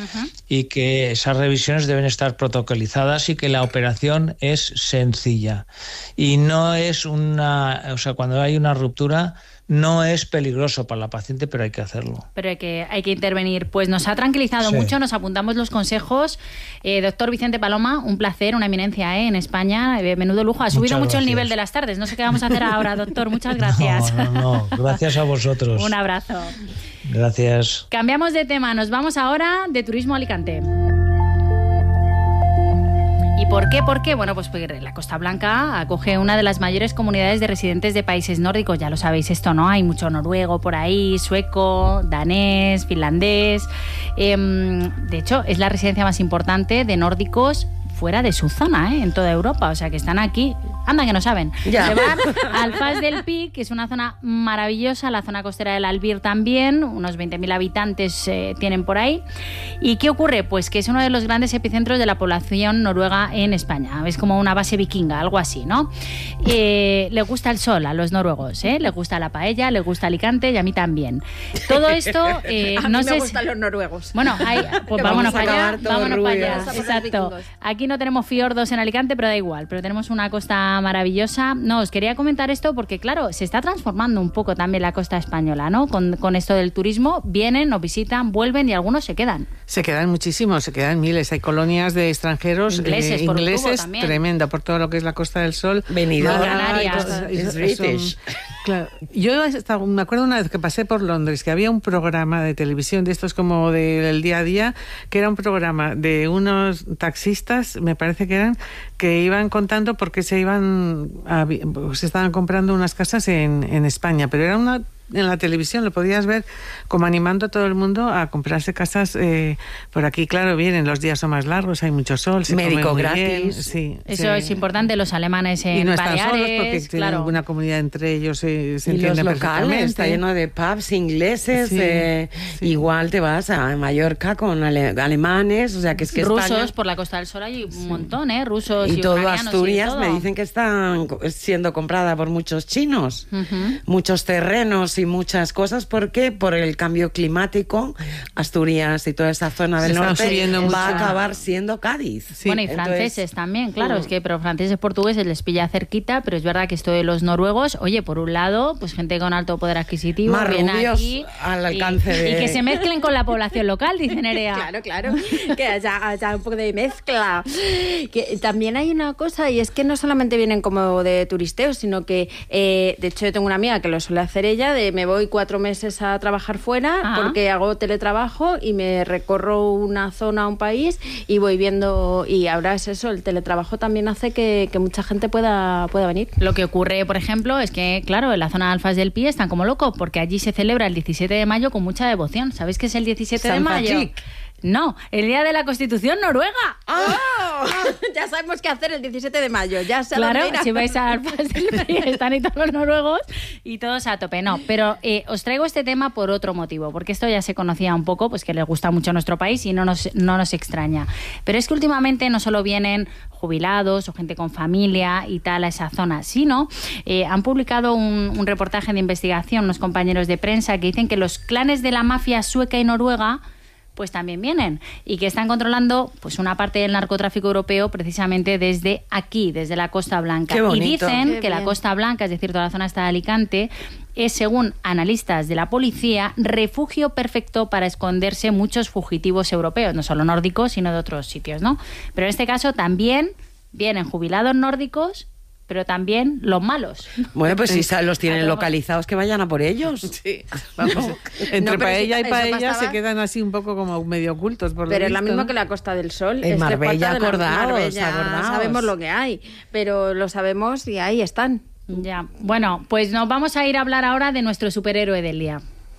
y que esas revisiones deben estar protocolizadas y que la operación es sencilla. Y no es cuando hay una ruptura, no es peligroso para la paciente, pero hay que hacerlo. Pero hay que intervenir. Pues nos ha tranquilizado mucho, nos apuntamos los consejos. Doctor Vicente Paloma, un placer, una eminencia en España. Menudo lujo. Ha subido mucho el nivel de las tardes. No sé qué vamos a hacer ahora, doctor. Muchas gracias. No. Gracias a vosotros. Un abrazo. Gracias. Cambiamos de tema. Nos vamos ahora de turismo a Alicante. ¿Y por qué? ¿Por qué? Bueno, pues porque la Costa Blanca acoge una de las mayores comunidades de residentes de países nórdicos. Ya lo sabéis esto, ¿no? Hay mucho noruego por ahí, sueco, danés, finlandés. De hecho, es la residencia más importante de nórdicos fuera de su zona, en toda Europa. O sea, que están aquí. Anda, que no saben. Ya. Se van al Fas del Pi, que es una zona maravillosa, la zona costera del Albir también, unos 20.000 habitantes tienen por ahí. ¿Y qué ocurre? Pues que es uno de los grandes epicentros de la población noruega en España. Es como una base vikinga, algo así, ¿no? Les gusta el sol a los noruegos, les gusta la paella, les gusta Alicante y a mí también. Todo esto... a mí me gustan los noruegos. Bueno, pues vámonos para allá. Vámonos para allá. Exacto. Aquí no tenemos fiordos en Alicante, pero da igual. Pero tenemos una costa maravillosa. No, os quería comentar esto porque, claro, se está transformando un poco también la costa española, ¿no? Con esto del turismo, vienen, nos visitan, vuelven y algunos se quedan. Se quedan muchísimos, se quedan miles. Hay colonias de extranjeros ingleses tremenda por todo lo que es la Costa del Sol. Benidorm, Canarias. Es British. Claro. Yo me acuerdo una vez que pasé por Londres que había un programa de televisión de estos como del día a día, que era un programa de unos taxistas, me parece que eran, que iban contando por qué se estaban comprando unas casas en España, pero era en la televisión lo podías ver como animando a todo el mundo a comprarse casas por aquí. Claro, vienen, los días son más largos, hay mucho sol, se médico come muy gratis. Bien, sí, eso es importante, los alemanes en y no están Baleares, solos porque tienen una comunidad entre ellos, se entiende los locales, perfectamente. está lleno de pubs ingleses, igual te vas a Mallorca con alemanes, o sea que es que rusos, España... por la Costa del Sol hay un montón, rusos y todo ucranianos Asturias y todo. me dicen que están siendo comprada por muchos chinos, muchos terrenos y muchas cosas, porque por el cambio climático Asturias y toda esa zona del norte va a acabar siendo Cádiz. Sí. Bueno, y franceses también, claro, es que pero franceses, portugueses les pilla cerquita, pero es verdad que esto de los noruegos, oye, por un lado, pues gente con alto poder adquisitivo, más rubios aquí al alcance y que se mezclen con la población local, dice Nerea. Claro, que haya un poco de mezcla. Que también hay una cosa, y es que no solamente vienen como de turisteo, sino que, de hecho, yo tengo una amiga que lo suele hacer ella, de me voy 4 meses a trabajar fuera porque hago teletrabajo y me recorro una zona, un país y voy viendo, y ahora es eso, el teletrabajo también hace que mucha gente pueda venir. Lo que ocurre, por ejemplo, es que, claro, en la zona de Alfas del Pi están como locos porque allí se celebra el 17 de mayo con mucha devoción. ¿Sabéis qué es el 17 de mayo? No, el día de la Constitución noruega. ¡Oh! Ya sabemos qué hacer el 17 de mayo. Ya se claro, si vais a Alfas del Pi están y todos los noruegos y todos a tope. No, pero os traigo este tema por otro motivo, porque esto ya se conocía un poco, pues que les gusta mucho nuestro país y no nos extraña. Pero es que últimamente no solo vienen jubilados o gente con familia y tal a esa zona, sino han publicado un reportaje de investigación, unos compañeros de prensa, que dicen que los clanes de la mafia sueca y noruega pues también vienen y que están controlando pues una parte del narcotráfico europeo precisamente desde aquí, desde la Costa Blanca. Qué bonito. Y dicen Qué que la bien. Costa Blanca, es decir, toda la zona esta de Alicante, es, según analistas de la policía, refugio perfecto para esconderse muchos fugitivos europeos, no solo nórdicos, sino de otros sitios, ¿no? Pero en este caso también vienen jubilados nórdicos, pero también los malos. Bueno, pues si los tienen localizados, que vayan a por ellos. Sí, vamos. Entre No, pero paella si y eso paella pasaba- se quedan así un poco como medio ocultos. Por lo Pero es la visto, misma ¿no? que la Costa del Sol. En Es que Marbella, falta de la- acordaos, Marbella, acordaos. sabemos lo que hay, pero lo sabemos y ahí están. Ya, bueno, pues nos vamos a ir a hablar ahora de nuestro superhéroe del día.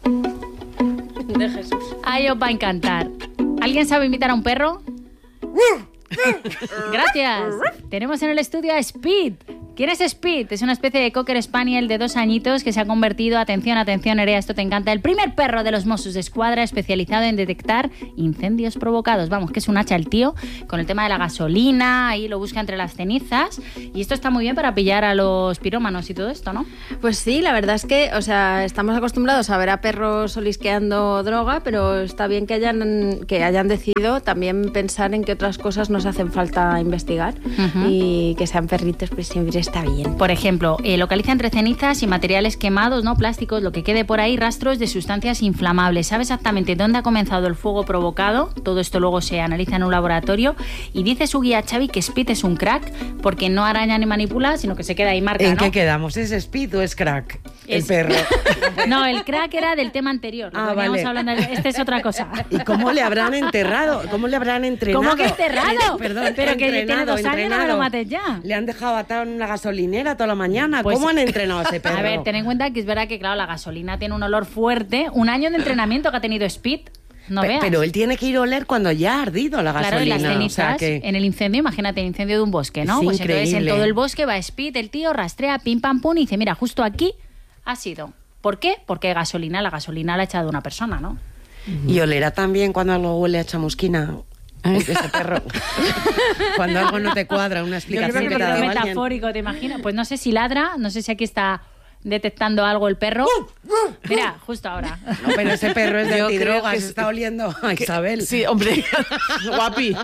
De Jesús. Ahí os va a encantar. ¿Alguien sabe imitar a un perro? Gracias. Tenemos en el estudio a Speed. ¿Quién es Speed? Es una especie de Cocker Spaniel de 2 añitos que se ha convertido, atención, Nerea, esto te encanta, el primer perro de los Mossos d'Esquadra especializado en detectar incendios provocados. Vamos, que es un hacha el tío, con el tema de la gasolina, ahí lo busca entre las cenizas. Y esto está muy bien para pillar a los pirómanos y todo esto, ¿no? Pues sí, la verdad es que, o sea, estamos acostumbrados a ver a perros olisqueando droga, pero está bien que hayan decidido también pensar en qué otras cosas nos hacen falta investigar. Y que sean perritos, pues siempre está bien. Por ejemplo, localiza entre cenizas y materiales quemados, ¿no? Plásticos, lo que quede por ahí, rastros de sustancias inflamables. Sabe exactamente dónde ha comenzado el fuego provocado. Todo esto luego se analiza en un laboratorio. Y dice su guía Xavi que Speed es un crack porque no araña ni manipula, sino que se queda ahí marca, ¿En ¿no? qué quedamos? ¿Es Speed o es crack? El perro. No, el crack era del tema anterior. Vale. Hablando este es otra cosa. ¿Y cómo le habrán enterrado? ¿Cómo le habrán entrenado? ¿Cómo que enterrado? Perdón, pero que tiene 2 años, no me lo mates ya. Le han dejado atado en una gasolinera toda la mañana. Pues, ¿cómo han entrenado a ese perro? A ver, ten en cuenta que es verdad que, claro, la gasolina tiene un olor fuerte. 1 año de entrenamiento que ha tenido Speed. No veas. Pero él tiene que ir a oler cuando ya ha ardido la gasolina. Claro, en las cenizas, o sea que... en el incendio, imagínate, el incendio de un bosque, ¿no? Es pues increíble. Entonces en todo el bosque va Speed, el tío rastrea, pim pam pum, y dice, mira, justo aquí ha sido. ¿Por qué? Porque la gasolina la ha echado una persona, ¿no? Y olerá también cuando algo huele a chamusquina. Ese perro. Cuando algo no te cuadra, una explicación que te ha dado alguien. Metafórico, ¿te imaginas? Pues no sé si ladra, no sé si aquí está detectando algo el perro. Mira, justo ahora. No, pero ese perro es de Yo antidrogas, creo que se está oliendo a Isabel. Sí, hombre. Guapi.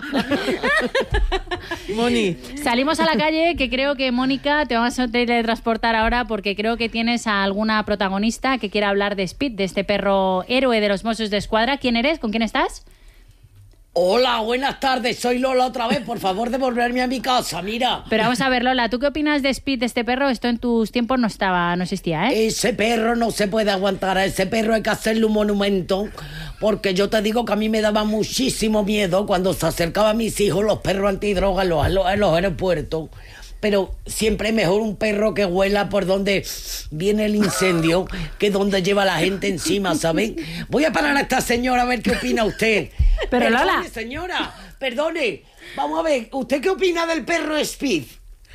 Moni. Salimos a la calle, que creo que, Mónica, te vamos a teletransportar ahora porque creo que tienes a alguna protagonista que quiera hablar de Speed, de este perro héroe de los Mossos d'Esquadra. ¿Quién eres? ¿Con quién estás? Hola, buenas tardes, soy Lola otra vez, por favor devolverme a mi casa, mira. Pero vamos a ver, Lola, ¿tú qué opinas de Speed, de este perro? Esto en tus tiempos no existía, ¿eh? Ese perro no se puede aguantar, a ese perro hay que hacerle un monumento, porque yo te digo que a mí me daba muchísimo miedo cuando se acercaban a mis hijos los perros antidrogas en los aeropuertos. Pero siempre es mejor un perro que huela por donde viene el incendio que donde lleva la gente encima, ¿saben? Voy a parar a esta señora a ver qué opina usted. Pero perdone, Lola. Señora, perdone. Vamos a ver, ¿usted qué opina del perro Speed?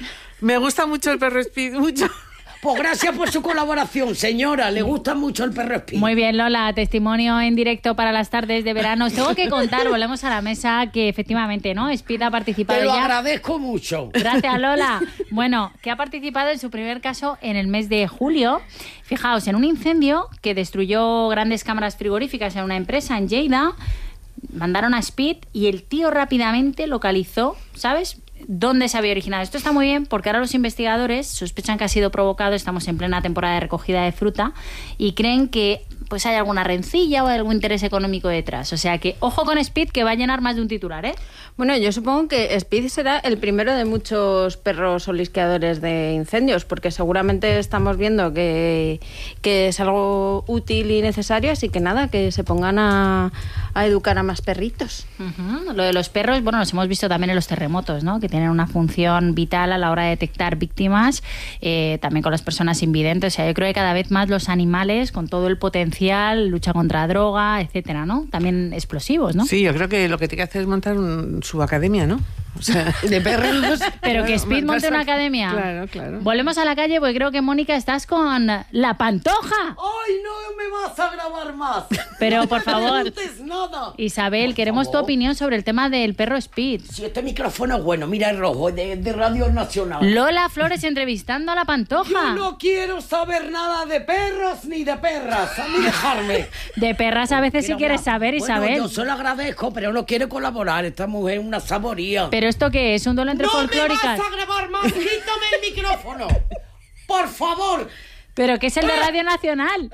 Me gusta mucho el perro Speed, mucho. Pues gracias por su colaboración, señora. Le gusta mucho el perro Speed. Muy bien, Lola. Testimonio en directo para las tardes de verano. Os tengo que contar, volvemos a la mesa, que efectivamente, ¿no? Speed ha participado Te lo ya. agradezco mucho. Gracias, Lola. Bueno, que ha participado en su primer caso en el mes de julio. Fijaos, en un incendio que destruyó grandes cámaras frigoríficas en una empresa en Lleida. Mandaron a Speed y el tío rápidamente localizó, ¿sabes?, dónde se había originado. Esto está muy bien porque ahora los investigadores sospechan que ha sido provocado, estamos en plena temporada de recogida de fruta, y creen que pues hay alguna rencilla o algún interés económico detrás. O sea que, ojo con Speed, que va a llenar más de un titular, ¿eh? Bueno, yo supongo que Speed será el primero de muchos perros olisqueadores de incendios, porque seguramente estamos viendo que es algo útil y necesario, así que nada, que se pongan a educar a más perritos. Lo de los perros, bueno, los hemos visto también en los terremotos, ¿no? Que tienen una función vital a la hora de detectar víctimas, también con las personas invidentes. O sea, yo creo que cada vez más los animales, con todo el potencial, lucha contra droga, etcétera, ¿no? También explosivos, ¿no? Sí, yo creo que lo que tiene que hacer es montar su academia, ¿no? O sea, De perros. Pero que Speed monte una academia. Claro, claro. Volvemos a la calle porque creo que, Mónica, estás con La Pantoja. ¡Ay, no me vas a grabar más! Pero, No por me favor, preguntes nada. Isabel, queremos tu opinión sobre el tema del perro Speed. Si este micrófono es bueno, mira el rojo, de Radio Nacional. Lola Flores entrevistando a La Pantoja. Yo no quiero saber nada de perros ni de perras. A mí dejarme. De perras a veces sí Quiero quieres hablar. saber, Isabel. Bueno, yo se lo agradezco, pero no quiere colaborar. Esta mujer es una saboría. ¿Pero esto qué es? ¿Un duelo entre ¡No me folclóricas? vas a grabar más! ¡Quítame el micrófono! ¡Por favor! ¿Pero qué es el de Radio Nacional?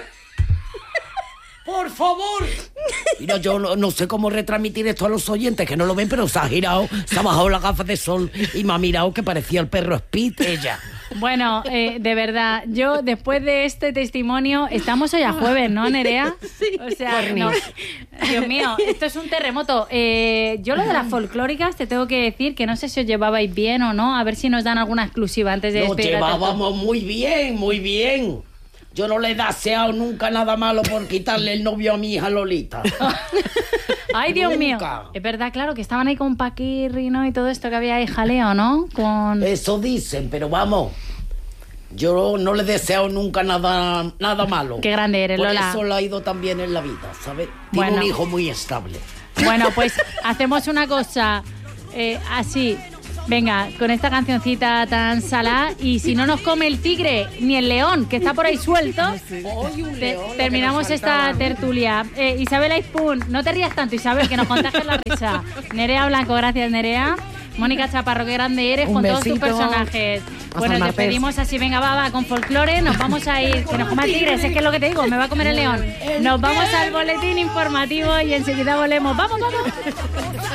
¡Por favor! Mira, yo no sé cómo retransmitir esto a los oyentes, que no lo ven, pero se ha girado, se ha bajado las gafas de sol y me ha mirado que parecía el perro Speed, ella. Bueno, de verdad, yo después de este testimonio, estamos hoy a jueves, ¿no, Nerea? Sí. O sea, no, Dios mío, esto es un terremoto. Yo lo de las folclóricas te tengo que decir que no sé si os llevabais bien o no, a ver si nos dan alguna exclusiva antes de Nos despedir a llevábamos muy bien, muy bien. Yo no le he deseado nunca nada malo por quitarle el novio a mi hija Lolita. Ay, Dios mío. Es verdad, claro, que estaban ahí con Paquirri, ¿no? Y todo esto que había ahí jaleo, ¿no? Eso dicen, pero vamos, yo no le he deseado nunca nada malo. Qué grande eres, Lola. Por eso le ha ido tan bien en la vida, ¿sabes? Tiene un hijo muy estable. Bueno, pues hacemos una cosa así. Venga, con esta cancioncita tan salada, y si no nos come el tigre ni el león, que está por ahí suelto, terminamos esta tertulia. Isabel Aispun, no te rías tanto, Isabel, que nos contagias la risa. Nerea Blanco, gracias, Nerea. Mónica Chaparro, qué grande eres con todos tus personajes. Bueno, te pedimos así, venga, va, con folclore, nos vamos a ir, que nos coma el tigre, es que es lo que te digo, me va a comer el león. Nos vamos al boletín informativo y enseguida volvemos. ¡Vamos, vamos!